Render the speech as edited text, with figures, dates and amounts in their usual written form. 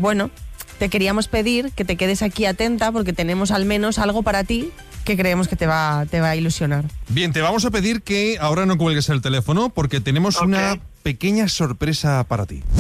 bueno, te queríamos pedir que te quedes aquí atenta porque tenemos al menos algo para ti que creemos que te va a ilusionar. Bien, te vamos a pedir que ahora no cuelgues el teléfono porque tenemos una pequeña sorpresa para ti.